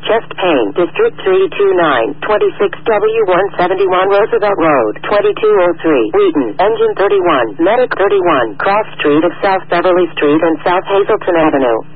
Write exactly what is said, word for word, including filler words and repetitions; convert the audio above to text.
chest pain, District three two nine, twenty-six W one seventy-one Roosevelt Road, twenty-two oh three, Wheaton, Engine thirty-one, Medic thirty-one, Cross Street of South Beverly Street and South Hazelton Avenue.